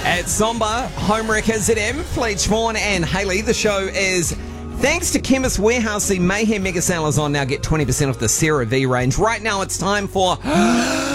It's Somber, Homewreckers at M, Fleet Vaughan and Hayley. The show is thanks to Chemist Warehouse. The Mayhem Mega Sale is on now. Get 20% off the CeraVe range. Right now it's time for